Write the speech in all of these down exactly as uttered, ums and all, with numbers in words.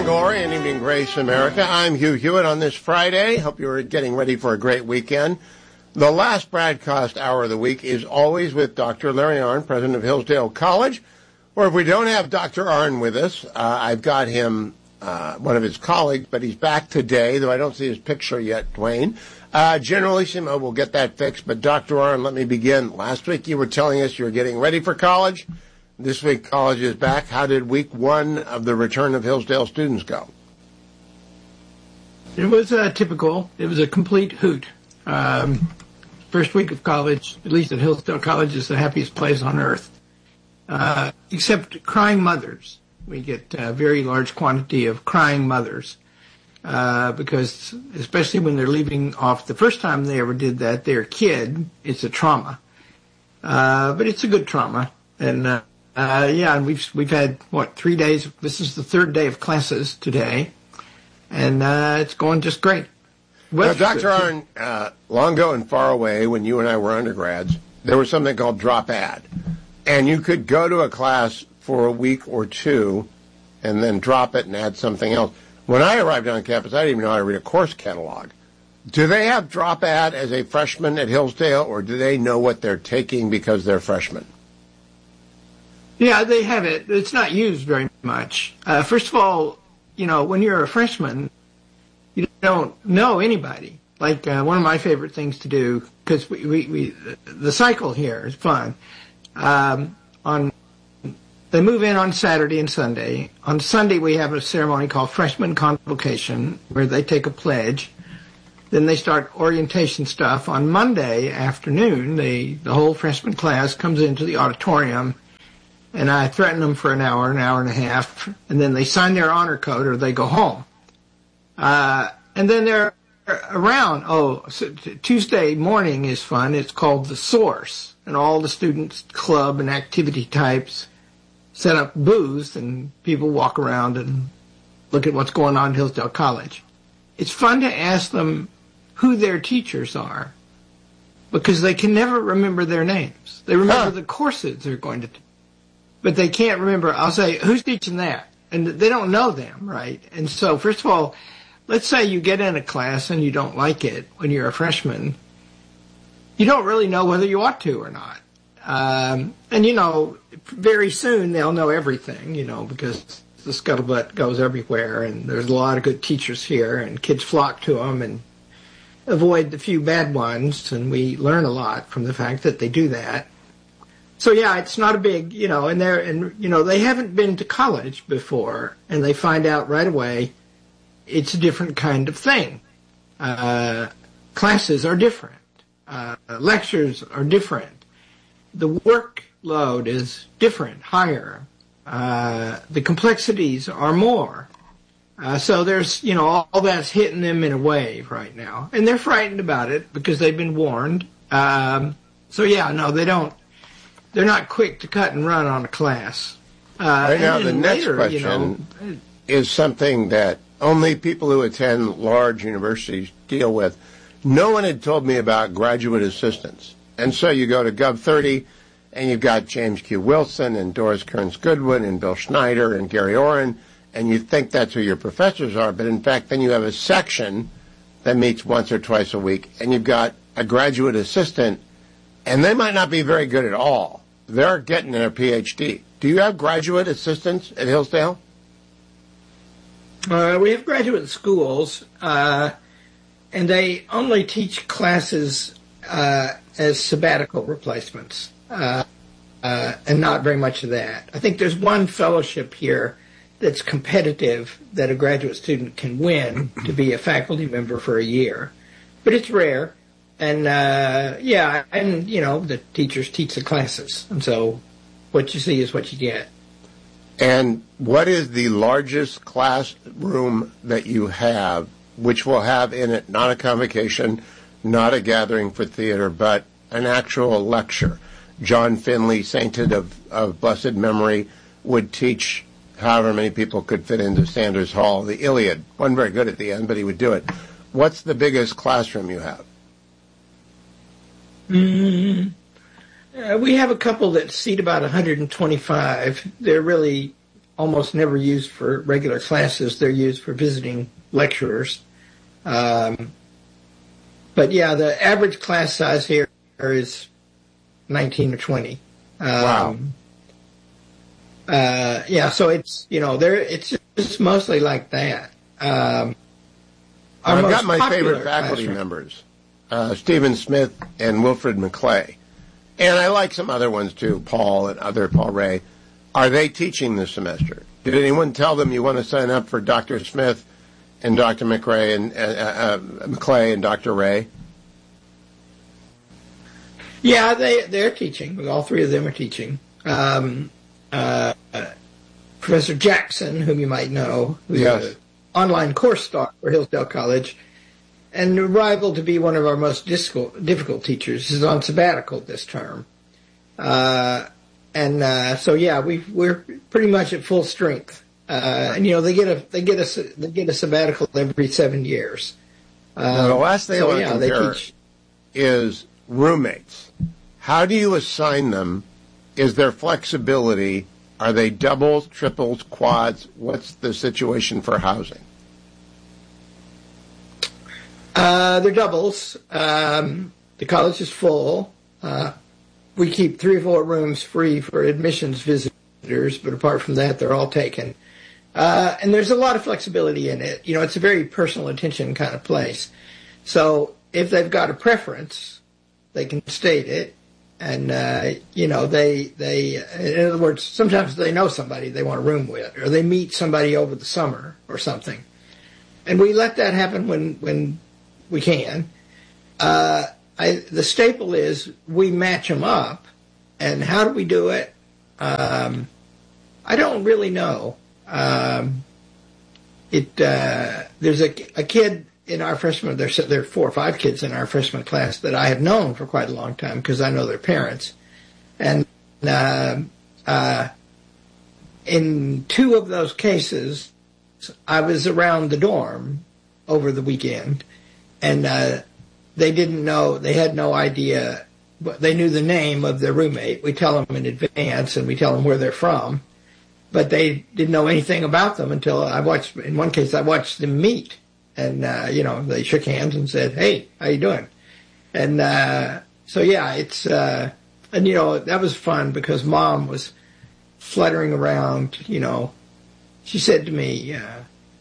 Morning Glory and Evening Grace America. I'm Hugh Hewitt on this Friday. Hope you're getting ready for a great weekend. The last broadcast hour of the week is always with Doctor Larry Arnn, president of Hillsdale College. Or if we don't have Doctor Arnn with us, uh, I've got him, uh, one of his colleagues, but he's back today, though I don't see his picture yet, Dwayne. Uh, Generalissimo, we'll get that fixed. But Doctor Arnn, let me begin. Last week you were telling us you were getting ready for college. This week college is back. How did week one of the return of Hillsdale students go? It was uh, typical. It was a complete hoot. Um, first week of college, at least at Hillsdale College, is the happiest place on earth. Uh, except crying mothers. We get a very large quantity of crying mothers. Uh, because especially when they're leaving off the first time they ever did that, their kid, it's a trauma. Uh, but it's a good trauma. And, uh, uh, yeah, and we've, we've had, what, three days. This is the third day of classes today. And, uh, it's going just great. Now, Doctor Arnn, uh, long ago and far away, when you and I were undergrads, there was something called drop ad. And you could go to a class for a week or two and then drop it and add something else. When I arrived on campus, I didn't even know how to read a course catalog. Do they have drop ad as a freshman at Hillsdale, or do they know what they're taking because they're freshmen? Yeah, they have it. It's not used very much. Uh, first of all, you know, when you're a freshman, you don't know anybody. Like uh, one of my favorite things to do, because we, we, we, the cycle here is fun. Um, on They move in on Saturday and Sunday. On Sunday, we have a ceremony called Freshman Convocation, where they take a pledge. Then they start orientation stuff. On Monday afternoon, they, the whole freshman class comes into the auditorium, and I threaten them for an hour, an hour and a half, and then they sign their honor code or they go home. Uh, and then they're around. Oh, so Tuesday morning is fun. It's called The Source, and all the students, club and activity types set up booths, and people walk around and look at what's going on at Hillsdale College. It's fun to ask them who their teachers are, because they can never remember their names. They remember huh. the courses they're going to teach, but they can't remember. I'll say, who's teaching that? And they don't know them, right? And so, first of all, let's say you get in a class and you don't like it when you're a freshman. You don't really know whether you ought to or not. Um, and, you know, very soon they'll know everything, you know, because the scuttlebutt goes everywhere, and there's a lot of good teachers here, and kids flock to them and avoid the few bad ones, and we learn a lot from the fact that they do that. So, yeah, it's not a big, you know, and they're, and, you know, they haven't been to college before, and they find out right away it's a different kind of thing. Uh, classes are different. Uh, lectures are different. The workload is different, higher. Uh, the complexities are more. Uh, so there's, you know, all, all that's hitting them in a wave right now. And they're frightened about it because they've been warned. Um, so, yeah, no, they don't, they're not quick to cut and run on a class. Uh, right now, the next later, question you know, is something that only people who attend large universities deal with. No one had told me about graduate assistants. And so you go to Gov thirty, and you've got James Q. Wilson and Doris Kearns Goodwin and Bill Schneider and Gary Oren, and you think that's who your professors are, but in fact then you have a section that meets once or twice a week, and you've got a graduate assistant, and they might not be very good at all. They're getting their P H D. Do you have graduate assistants at Hillsdale? Uh, we have graduate schools, uh, and they only teach classes uh, as sabbatical replacements, uh, uh, and not very much of that. I think there's one fellowship here that's competitive that a graduate student can win to be a faculty member for a year, but it's rare. And, uh, yeah, and, you know, the teachers teach the classes, and so what you see is what you get. And what is the largest classroom that you have, which will have in it not a convocation, not a gathering for theater, but an actual lecture? John Finley, sainted of, of blessed memory, would teach however many people could fit into Sanders Hall, the Iliad. Wasn't very good at the end, but he would do it. What's the biggest classroom you have? Mm-hmm. Uh, we have a couple that seat about one hundred twenty-five. They're really almost never used for regular classes. They're used for visiting lecturers. Um, but yeah, the average class size here is nineteen or twenty. Um, wow. Uh, yeah, so it's, you know, there, it's just mostly like that. Um, I've got my favorite faculty classroom. members, uh, Stephen Smith and Wilfred McClay. And I like some other ones too, Paul and other, Paul Ray. Are they teaching this semester? Did anyone tell them you want to sign up for Doctor Smith and Doctor McRae and uh, uh, McClay and Doctor Ray? Yeah, they, they're teaching. All three of them are teaching. Um, uh, uh, Professor Jackson, whom you might know, who's yes. an online course star for Hillsdale College, and a rival to be one of our most difficult, difficult teachers, is on sabbatical this term. Uh, and uh, so, yeah, we, we're pretty much at full strength. Uh, and, you know, they get a they get a, they get a sabbatical every seven years. Uh, now, the last thing so, I want yeah, to compare teach. is roommates. How do you assign them? Is there flexibility? Are they doubles, triples, quads? What's the situation for housing? Uh, they're doubles. Um, the college is full. Uh, we keep three or four rooms free for admissions visitors, but apart from that, they're all taken. Uh, and there's a lot of flexibility in it. You know, it's a very personal attention kind of place. So if they've got a preference, they can state it. And, uh, you know, they, they, in other words, sometimes they know somebody they want a room with, or they meet somebody over the summer or something. And we let that happen when, when we can. Uh, I, the staple is we match them up. And how do we do it? Um, I don't really know. Um, it, uh, there's a, a kid in our freshman, there's there are four or five kids in our freshman class that I have known for quite a long time because I know their parents. And uh, uh, in two of those cases, I was around the dorm over the weekend, and uh, they didn't know, they had no idea, but they knew the name of their roommate. We tell them in advance, and we tell them where they're from, but they didn't know anything about them until I watched, in one case, I watched them meet. And, uh, you know, they shook hands and said, hey, how you doing? And uh, so, yeah, it's, uh, and, you know, that was fun because Mom was fluttering around, you know. She said to me, uh,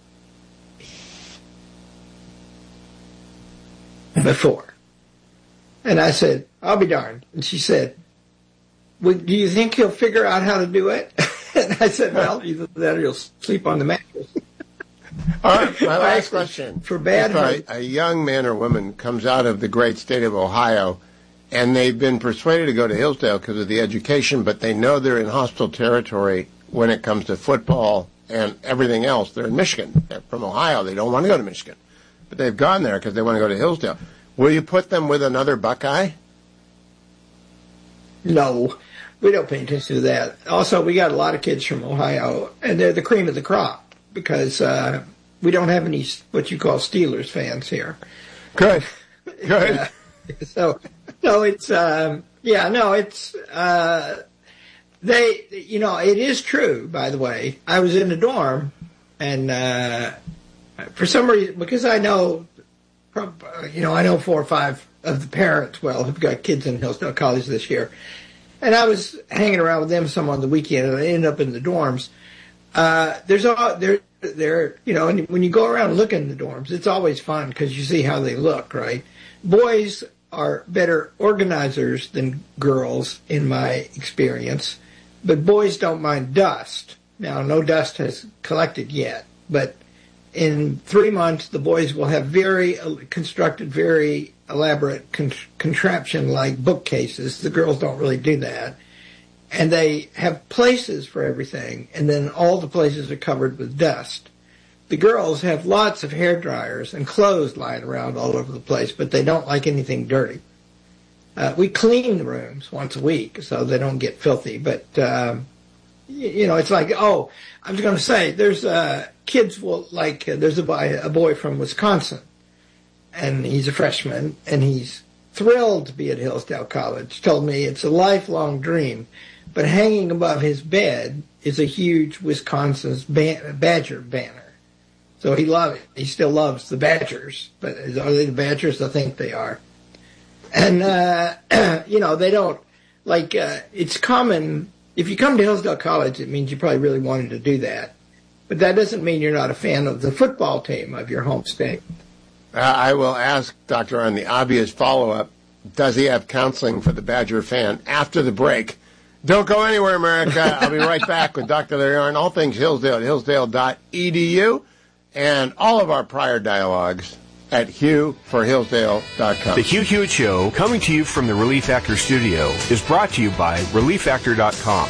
before. And I said, I'll be darned. And she said, well, do you think he'll figure out how to do it? And I said, well, either that or he'll sleep on the mattress. All right, my last question. For bad if a, a young man or woman comes out of the great state of Ohio and they've been persuaded to go to Hillsdale because of the education, but they know they're in hostile territory when it comes to football and everything else. They're in Michigan. They're from Ohio. They don't want to go to Michigan. But they've gone there because they want to go to Hillsdale. Will you put them with another Buckeye? No. We don't pay attention to that. Also, we got a lot of kids from Ohio, and they're the cream of the crop. Because uh, we don't have any what you call Steelers fans here. Good, good. uh, so, so it's um, yeah, no, it's uh, they. You know, it is true. By the way, I was in a dorm, and uh, for some reason, because I know, you know, I know four or five of the parents. Well, who've got kids in Hillsdale College this year, and I was hanging around with them some on the weekend, and I ended up in the dorms. Uh, there's all there, there, you know, and when you go around looking in the dorms, it's always fun because you see how they look, right? Boys are better organizers than girls, in my experience, but boys don't mind dust. Now, no dust has collected yet, but in three months, the boys will have very constructed, very elaborate con- contraption-like bookcases. The girls don't really do that. And they have places for everything, and then all the places are covered with dust. The girls have lots of hair dryers and clothes lying around all over the place, but they don't like anything dirty. Uh, we clean the rooms once a week so they don't get filthy, but, um, you, you know, it's like, oh, I was going to say, there's uh, kids will, like, uh, there's a boy, a boy from Wisconsin, and he's a freshman, and he's thrilled to be at Hillsdale College, told me it's a lifelong dream. But hanging above his bed is a huge Wisconsin's ban- Badger banner. So he love it. He still loves the Badgers, but are they the Badgers? I think they are. And, uh, you know, they don't, like, uh, it's common, if you come to Hillsdale College, it means you probably really wanted to do that. But that doesn't mean you're not a fan of the football team of your home state. Uh, I will ask Doctor on the obvious follow-up, does he have counseling for the Badger fan after the break? Don't go anywhere, America. I'll be right back with Doctor Larry Arnn, all things Hillsdale at hillsdale dot e d u, and all of our prior dialogues at hugh for hillsdale dot com. The Hugh Hewitt Show, coming to you from the Relief Factor studio, is brought to you by relief factor dot com.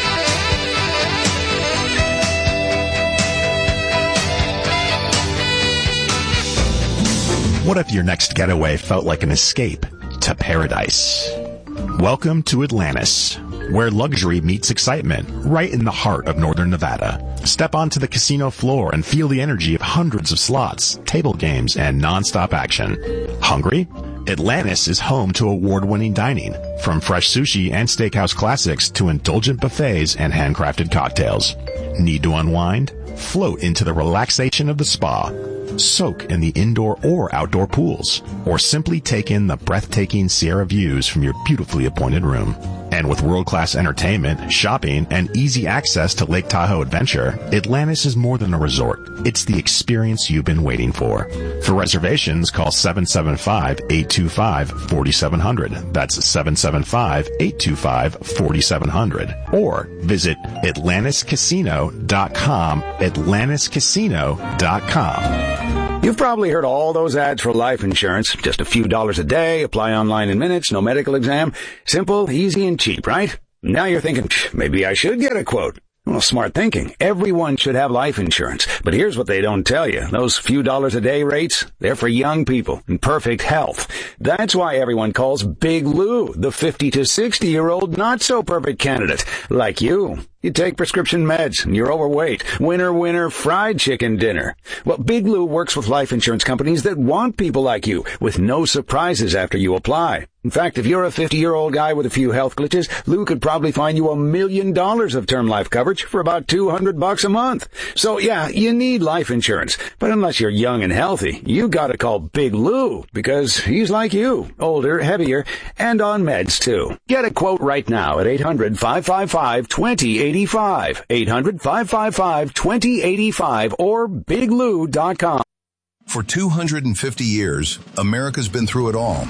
What if your next getaway felt like an escape to paradise? Welcome to Atlantis, where luxury meets excitement, right in the heart of northern Nevada. Step onto the casino floor and feel the energy of hundreds of slots, table games, and non-stop action. Hungry? Atlantis is home to award-winning dining, from fresh sushi and steakhouse classics to indulgent buffets and handcrafted cocktails. Need to unwind? Float into the relaxation of the spa. Soak in the indoor or outdoor pools, or simply take in the breathtaking Sierra views from your beautifully appointed room. And with world-class entertainment, shopping, and easy access to Lake Tahoe Adventure, Atlantis is more than a resort. It's the experience you've been waiting for. For reservations, call seven seven five, eight two five, four seven zero zero. That's seven seven five, eight two five, four seven zero zero. Or visit atlantis casino dot com, atlantis casino dot com. You've probably heard all those ads for life insurance. Just a few dollars a day, apply online in minutes, no medical exam. Simple, easy, and cheap, right? Now you're thinking, maybe I should get a quote. Well, smart thinking. Everyone should have life insurance. But here's what they don't tell you. Those few dollars a day rates, they're for young people in perfect health. That's why everyone calls Big Lou the fifty to sixty year old not so perfect candidate, like you. You take prescription meds and you're overweight. Winner, winner, fried chicken dinner. Well, Big Lou works with life insurance companies that want people like you with no surprises after you apply. In fact, if you're a fifty-year-old guy with a few health glitches, Lou could probably find you a million dollars of term life coverage for about two hundred bucks a month. So yeah, you need life insurance. But unless you're young and healthy, you gotta call Big Lou because he's like you, older, heavier, and on meds too. Get a quote right now at eight hundred, five five five, two zero eight five, eight hundred, five five five, two zero eight five, or big lou dot com. For two hundred fifty years, America's been through it all.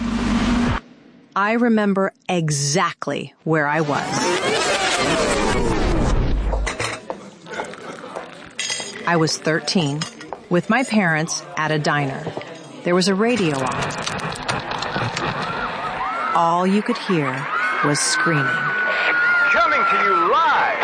I remember exactly where I was. I was thirteen, with my parents at a diner. There was a radio on. All you could hear was screaming. Coming to you live,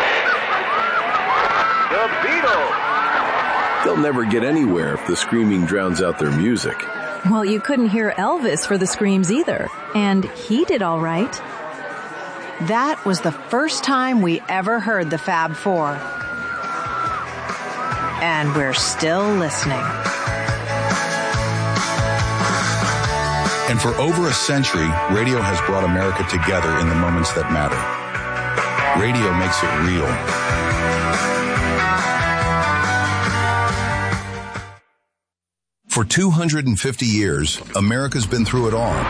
the Beatles. They'll never get anywhere if the screaming drowns out their music. Well, you couldn't hear Elvis for the screams either, and he did all right. That was the first time we ever heard the Fab Four. And we're still listening. And for over a century, radio has brought America together in the moments that matter. Radio makes it real. For two hundred fifty years, America's been through it all.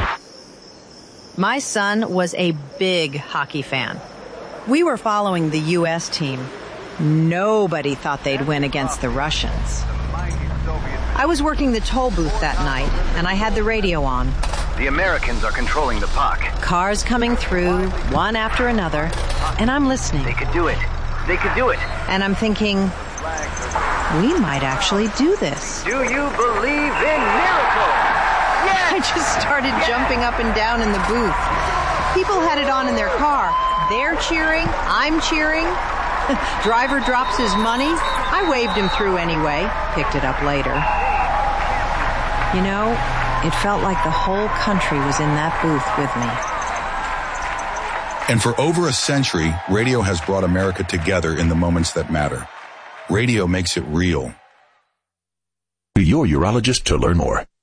My son was a big hockey fan. We were following the U S team. Nobody thought they'd win against the Russians. I was working the toll booth that night, and I had the radio on. The Americans are controlling the puck. Cars coming through, one after another, and I'm listening. They could do it. They could do it. And I'm thinking, we might actually do this. Do you believe in miracles? Yes! I just started yes! jumping up and down in the booth. People had it on in their car. They're cheering. I'm cheering. Driver drops his money. I waved him through anyway. Picked it up later. You know, it felt like the whole country was in that booth with me. And for over a century, radio has brought America together in the moments that matter. Radio makes it real. See your urologist to learn more.